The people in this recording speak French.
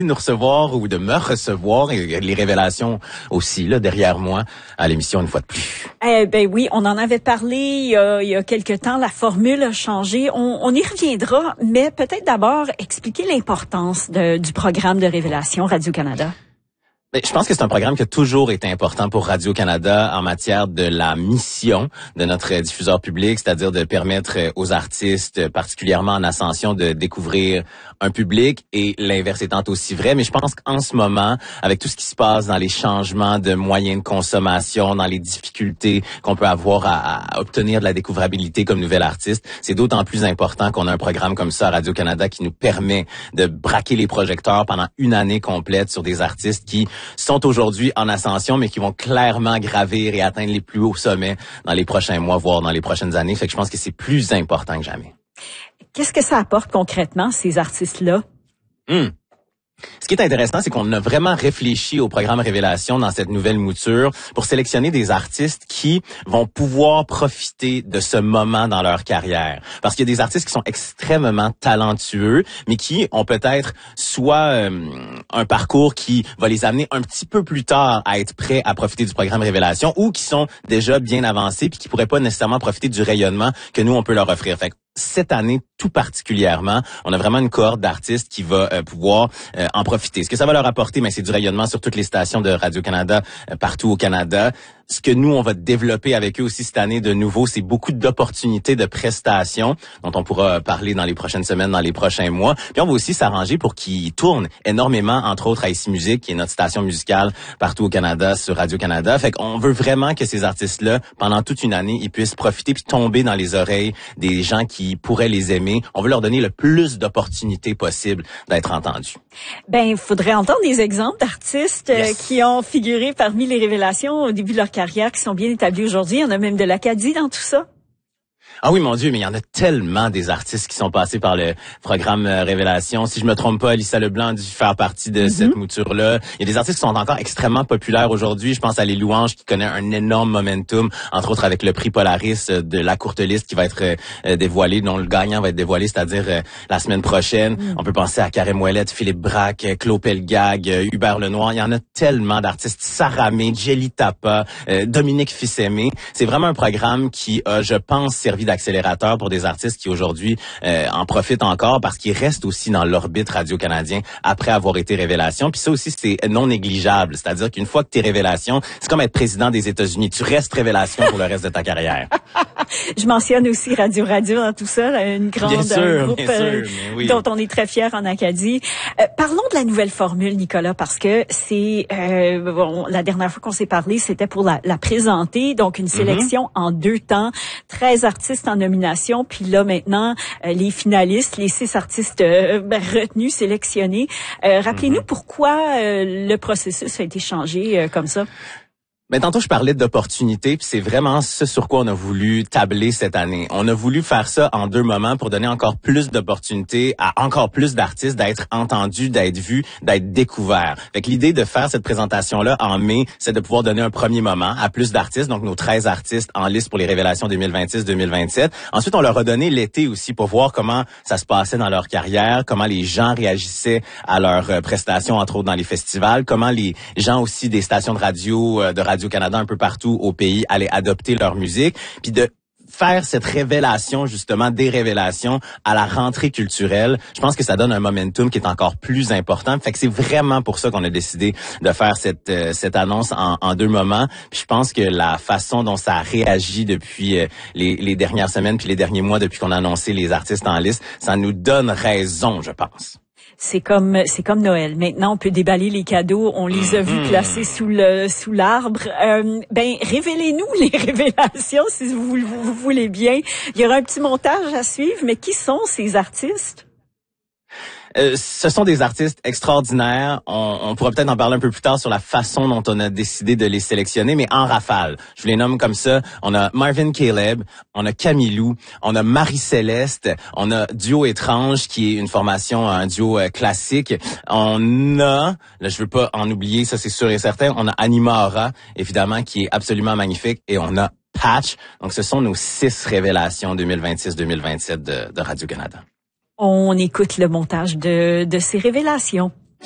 nous recevoir ou de me recevoir et les révélations aussi là derrière moi à l'émission une fois de plus. Ben oui, on en avait parlé il y a quelque temps. La formule a changé. On y reviendra, mais peut-être d'abord expliquer l'importance du programme de Révélation Radio-Canada. Je pense que c'est un programme qui a toujours été important pour Radio-Canada en matière de la mission de notre diffuseur public, c'est-à-dire de permettre aux artistes, particulièrement en ascension, de découvrir un public, et l'inverse étant aussi vrai. Mais je pense qu'en ce moment, avec tout ce qui se passe dans les changements de moyens de consommation, dans les difficultés qu'on peut avoir à obtenir de la découvrabilité comme nouvel artiste, c'est d'autant plus important qu'on a un programme comme ça à Radio-Canada qui nous permet de braquer les projecteurs pendant une année complète sur des artistes qui sont aujourd'hui en ascension, mais qui vont clairement gravir et atteindre les plus hauts sommets dans les prochains mois, voire dans les prochaines années. Fait que je pense que c'est plus important que jamais. Qu'est-ce que ça apporte concrètement, ces artistes-là? Ce qui est intéressant, c'est qu'on a vraiment réfléchi au programme Révélation dans cette nouvelle mouture pour sélectionner des artistes qui vont pouvoir profiter de ce moment dans leur carrière. Parce qu'il y a des artistes qui sont extrêmement talentueux, mais qui ont peut-être soit un parcours qui va les amener un petit peu plus tard à être prêts à profiter du programme Révélation, ou qui sont déjà bien avancés puis qui pourraient pas nécessairement profiter du rayonnement que nous, on peut leur offrir. Fait que cette année, tout particulièrement, on a vraiment une cohorte d'artistes qui va pouvoir en profiter. Ce que ça va leur apporter, c'est du rayonnement sur toutes les stations de Radio-Canada partout au Canada. Ce que nous, on va développer avec eux aussi cette année de nouveau, c'est beaucoup d'opportunités de prestations dont on pourra parler dans les prochaines semaines, dans les prochains mois. Puis on va aussi s'arranger pour qu'ils tournent énormément, entre autres à ICI Musique, qui est notre station musicale partout au Canada sur Radio-Canada. Fait qu'on veut vraiment que ces artistes-là, pendant toute une année, ils puissent profiter puis tomber dans les oreilles des gens qui pourraient les aimer. On veut leur donner le plus d'opportunités possibles d'être entendus. Il faudrait entendre des exemples d'artistes qui ont figuré parmi les révélations au début de leur carrière, qui sont bien établis aujourd'hui. Il y en a même de l'Acadie dans tout ça. Ah oui, mon Dieu, mais il y en a tellement des artistes qui sont passés par le programme Révélation. Si je me trompe pas, Alissa Leblanc a dû faire partie de cette mouture-là. Il y a des artistes qui sont encore extrêmement populaires aujourd'hui. Je pense à Les Louanges, qui connaît un énorme momentum, entre autres avec le prix Polaris de la courte liste qui va être dévoilé, dont le gagnant va être dévoilé, c'est-à-dire la semaine prochaine. On peut penser à Karim Ouellet, Philippe Braque, Claude Pelgag, Hubert Lenoir. Il y en a tellement d'artistes. Sarah May, Jelly Tapa, Dominique Fils-Aimé. C'est vraiment un programme qui a, je pense, servi d'accélérateur pour des artistes qui aujourd'hui en profitent encore parce qu'ils restent aussi dans l'orbite radio-canadien après avoir été Révélation. Puis ça aussi, c'est non négligeable. C'est-à-dire qu'une fois que tu es Révélation, c'est comme être président des États-Unis. Tu restes Révélation pour le reste de ta carrière. Je mentionne aussi Radio dans tout ça, une grande groupe dont on est très fiers en Acadie. Parlons de la nouvelle formule, Nicolas, parce que c'est la dernière fois qu'on s'est parlé, c'était pour la présenter, donc une sélection en 2 temps, 13 artistes en nomination, puis là maintenant les finalistes, les 6 artistes retenus, sélectionnés. Rappelez-nous pourquoi le processus a été changé comme ça. Mais tantôt, je parlais d'opportunités, puis c'est vraiment ce sur quoi on a voulu tabler cette année. On a voulu faire ça en 2 moments pour donner encore plus d'opportunités à encore plus d'artistes d'être entendus, d'être vus, d'être découverts. Fait que l'idée de faire cette présentation-là en mai, c'est de pouvoir donner un premier moment à plus d'artistes, donc nos 13 artistes en liste pour les Révélations 2026-2027. Ensuite, on leur a donné l'été aussi pour voir comment ça se passait dans leur carrière, comment les gens réagissaient à leurs prestations, entre autres dans les festivals, comment les gens aussi des stations de Radio-Canada un peu partout au pays allaient adopter leur musique, puis de faire cette révélation, justement, des révélations à la rentrée culturelle. Je pense que ça donne un momentum qui est encore plus important. Fait que c'est vraiment pour ça qu'on a décidé de faire cette annonce en 2 moments. Puis je pense que la façon dont ça a réagi depuis les dernières semaines puis les derniers mois depuis qu'on a annoncé les artistes en liste, ça nous donne raison, je pense. C'est comme Noël. Maintenant, on peut déballer les cadeaux. On les a vus placés sous l'arbre. Révélez-nous les révélations, si vous voulez bien. Il y aura un petit montage à suivre, mais qui sont ces artistes? Ce sont des artistes extraordinaires. On pourra peut-être en parler un peu plus tard sur la façon dont on a décidé de les sélectionner, mais en rafale. Je vous les nomme comme ça. On a Marvin Caleb, on a Camilou, on a Marie-Céleste, on a Duo Étrange, qui est une formation, un duo classique. On a, là je veux pas en oublier, ça c'est sûr et certain, on a Anima Aura, évidemment, qui est absolument magnifique, et on a Patch. Donc ce sont nos 6 révélations 2026-2027 de Radio-Canada. On écoute le montage de ces révélations.